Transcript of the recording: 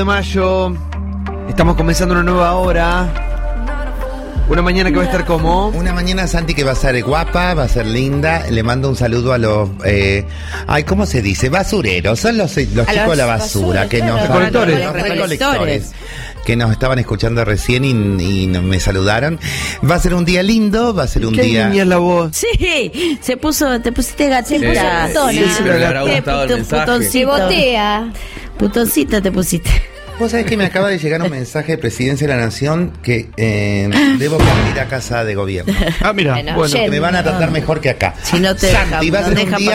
de mayo, estamos comenzando una nueva hora. Una mañana que va a estar como... Una mañana, Santi, que va a ser guapa, va a ser linda. Le mando un saludo a los... ¿cómo se dice? Basureros. Son los chicos de la basura. Que nos recolectores. Que nos estaban escuchando recién y me saludaron. Va a ser un día lindo, va a ser un ¿Qué día... niña es la voz? Sí, te pusiste gatita. Sí, pero le habrá gustado el mensaje. Se botea. Putoncita te pusiste. Vos sabés que me acaba de llegar un mensaje de Presidencia de la Nación que debo ir a casa de gobierno. Ah, mira, bueno. Que me van a tratar mejor que acá. Si no te Santi, va a ser un día